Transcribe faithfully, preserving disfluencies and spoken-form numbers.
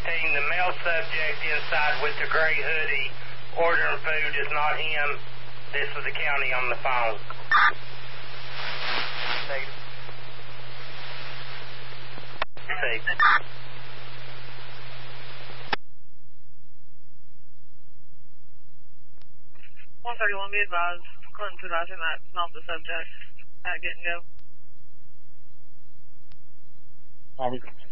seventeen, the male subject inside with the gray hoodie ordering food is not him. This is the county on the phone. Negative. See. one thirty-one, be advised. Clinton's advising that's not the subject. Uh, get and go. Copy.